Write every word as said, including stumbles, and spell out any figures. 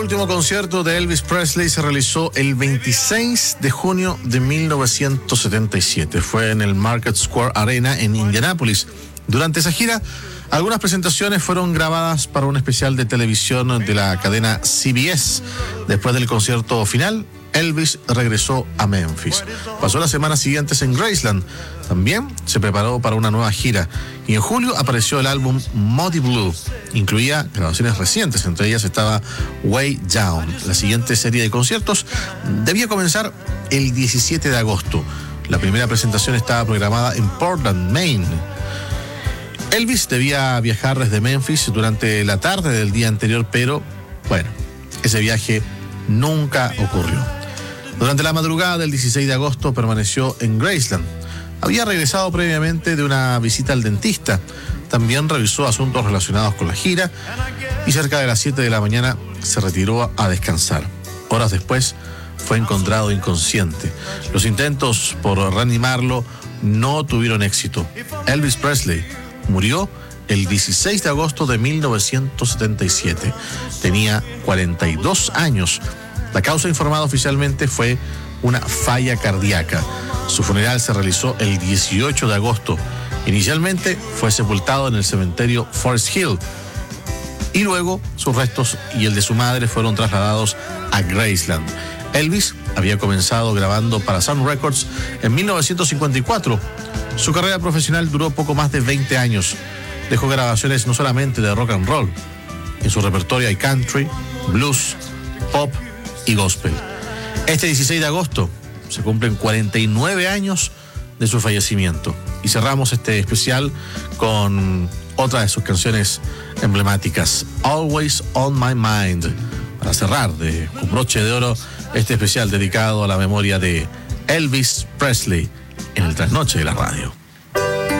El último concierto de Elvis Presley se realizó el veintiséis de junio de mil novecientos setenta y siete. Fue en el Market Square Arena en Indianápolis. Durante esa gira, algunas presentaciones fueron grabadas para un especial de televisión de la cadena C B S. Después del concierto final, Elvis regresó a Memphis. Pasó las semanas siguientes en Graceland. También se preparó para una nueva gira. Y en julio apareció el álbum Muddy Blue. Incluía grabaciones recientes, entre ellas estaba Way Down. La siguiente serie de conciertos debía comenzar el diecisiete de agosto. La primera presentación estaba programada en Portland, Maine. Elvis debía viajar desde Memphis durante la tarde del día anterior, pero, bueno, ese viaje nunca ocurrió. Durante la madrugada del dieciséis de agosto permaneció en Graceland. Había regresado previamente de una visita al dentista. También revisó asuntos relacionados con la gira y cerca de las siete de la mañana se retiró a descansar. Horas después fue encontrado inconsciente. Los intentos por reanimarlo no tuvieron éxito. Elvis Presley murió el dieciséis de agosto de mil novecientos setenta y siete. Tenía cuarenta y dos años. La causa informada oficialmente fue una falla cardíaca. Su funeral se realizó el dieciocho de agosto. Inicialmente fue sepultado en el cementerio Forest Hill y luego sus restos y el de su madre fueron trasladados a Graceland. Elvis había comenzado grabando para Sun Records en mil novecientos cincuenta y cuatro. Su carrera profesional duró poco más de veinte años. Dejó grabaciones no solamente de rock and roll. En su repertorio hay country, blues, pop y gospel. Este dieciséis de agosto se cumplen cuarenta y nueve años de su fallecimiento. Y cerramos este especial con otra de sus canciones emblemáticas, Always on My Mind, para cerrar de, con broche de oro este especial dedicado a la memoria de Elvis Presley en el Trasnoche de la Radio.